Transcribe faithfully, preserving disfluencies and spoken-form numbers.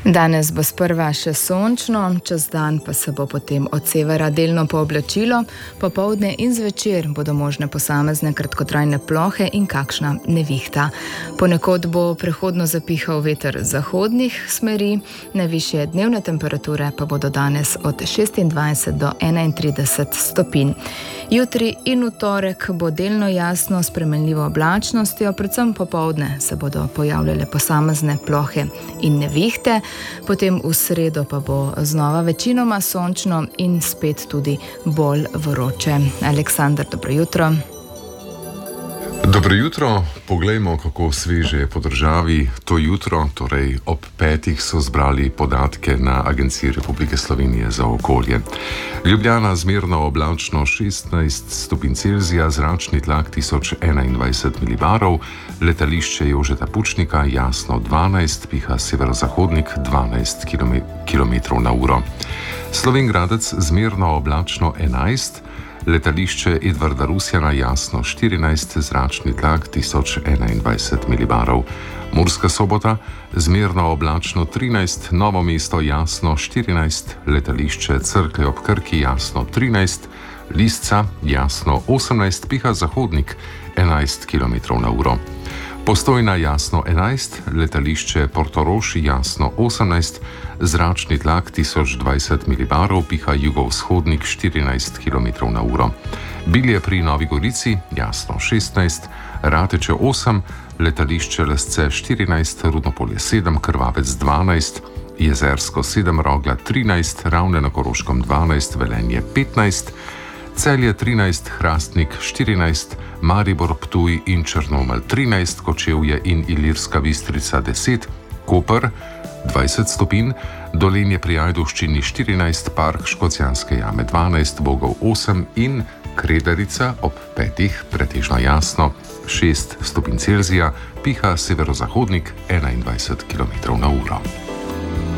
Danes bo sprva še sončno, čez dan pa se bo potem od severa delno pooblačilo, popoldne in zvečer bodo možne posamezne kratkotrajne plohe in kakšna nevihta. Ponekod bo prehodno zapihal veter zahodnih smeri, najvišje dnevne temperature pa bodo danes od šestindvajset do enaintrideset stopinj. Jutri in v torek bo delno jasno s spremenljivo oblačnostjo, predvsem popoldne se bodo pojavljale posamezne plohe in nevihte. Potem v sredo pa bo znova večinoma sončno in spet tudi bolj vroče. Aleksandar, dobro jutro. Dobro jutro. Poglejmo, kako sveže je po državi. To jutro, torej ob petih, so zbrali podatke na Agenciji Republike Slovenije za okolje. Ljubljana zmerno oblačno šestnajst stopinj Celzija, zračni tlak tisoč enaindvajset milibarov, letališče Jožeta Pučnika jasno dvanajst, piha severozahodnik dvanajst kilometrov na uro. Slovenj Gradec zmerno oblačno enajst, letališče Edvarda Rusjana jasno štirinajst, zračni tlak tisoč enaindvajset milibarov. Murska Sobota zmerno oblačno trinajst, Novo mesto jasno štirinajst, letališče Cerklje ob Krki jasno trinajst, Lisca jasno osemnajst, piha zahodnik enajst kilometrov na uro. Postojna jasno enajst, letališče Portorož jasno osemnajst, zračni tlak tisoč dvajset milibarov, piha jugovzhodnik štirinajst kilometrov na uro. Bilje pri Novi Gorici jasno šestnajst, Rateče osem, letališče Lesce štirinajst, Rudnopolje sedem, Krvavec dvanajst, Jezersko sedem, Rogla trinajst, Ravne na Koroškem dvanajst, Velenje petnajst, Celje trinajst, Hrastnik štirinajst, Maribor, Ptuj in Črnomelj trinajst, Kočevje in Ilirska Bistrica deset, Koper dvajset stopinj, Dolenje pri Ajdovščini štirinajst, Park Škocjanske jame dvanajst, Bogov osem in Kredarica ob petih pretežno jasno šest stopinj Celzija, piha severozahodnik enaindvajset kilometrov na uro.